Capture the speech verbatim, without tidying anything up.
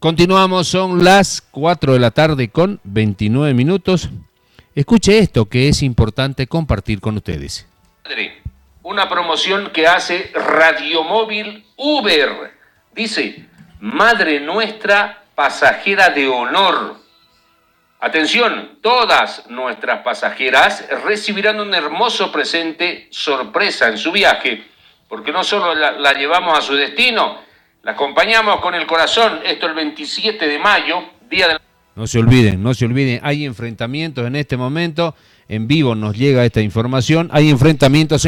Continuamos, son las cuatro de la tarde con veintinueve minutos. Escuche esto que es importante compartir con ustedes. Una promoción que hace Radiomóvil Uber. Dice, Madre Nuestra Pasajera de Honor. Atención, todas nuestras pasajeras recibirán un hermoso presente sorpresa en su viaje, porque no solo la, la llevamos a su destino, la acompañamos con el corazón. Esto el veintisiete de mayo, día de la... No se olviden, no se olviden, hay enfrentamientos en este momento, en vivo nos llega esta información, hay enfrentamientos en